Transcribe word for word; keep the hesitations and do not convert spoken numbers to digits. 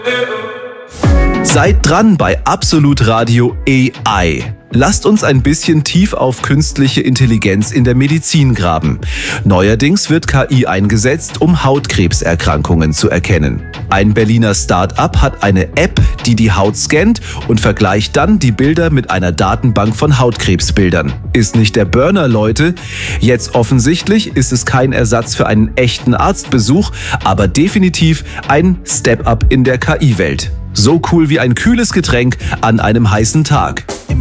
Seid dran bei Absolut Radio A I. Lasst uns ein bisschen tief auf künstliche Intelligenz in der Medizin graben. Neuerdings wird K I eingesetzt, um Hautkrebserkrankungen zu erkennen. Ein Berliner Start-up hat eine App, die die Haut scannt und vergleicht dann die Bilder mit einer Datenbank von Hautkrebsbildern. Ist nicht der Burner, Leute? Jetzt offensichtlich ist es kein Ersatz für einen echten Arztbesuch, aber definitiv ein Step-up in der K I-Welt. So cool wie ein kühles Getränk an einem heißen Tag.